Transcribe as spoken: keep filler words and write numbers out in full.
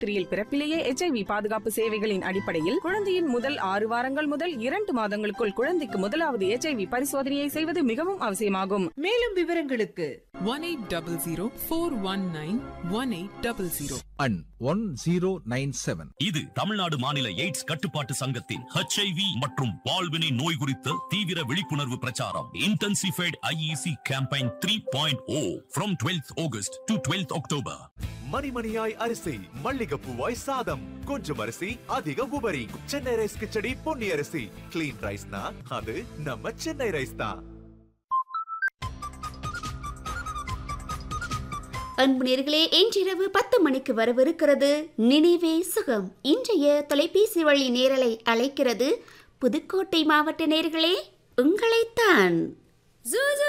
திரியில் பிறப்பிலேயே H I V பாதுகாப்பு சேவைகளின் அடிப்படையில் குழந்தையின் முதல் ஆறு வாரங்கள் முதல் இரண்டு மாதங்களுக்குள் குழந்தைக்கு முதலாவது எச் ஐ வி பரிசோதனையை செய்வது மிகவும் அவசியமாகும். மேலும் விவரங்களுக்கு one eight zero zero four one nine one eight zero zero and one zero nine seven. இது தமிழ்நாடு மாநில எய்ட்ஸ் கட்டுப்பாட்டு சங்கத்தின் எச் ஐ வி மற்றும் பால்வினை நோய் குறித்த தீவிர விழிப்புணர்வு பிரச்சாரம். Intensified I E C campaign three point O from twelfth August to twelfth October. மணிமணியாய் அரிசி, மல்லிகைப்பூவாய் சாதம், கொஞ்சம் அரிசி அதிக உபரி. சென்னை ரைஸ் கிச்சடி பொன்னி அரிசி. கிளீன் ரைஸ்னா அது நம்ம சென்னை ரைஸ் தான். அன்பு நேயர்களே, இன்றிரவு பத்து மணிக்கு வரவிருக்கிறது நினைவே சுகம். இன்றைய தொலைபேசி வழி நேரலை அழைக்கிறது புதுக்கோட்டை மாவட்ட நேயர்களே, உங்களைத்தான்.